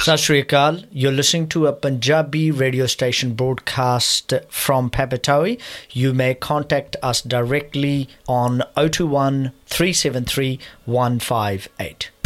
Sat Sri Akal. You're listening to a Punjabi radio station broadcast from Papatoe. You may contact us directly on 021 373 158.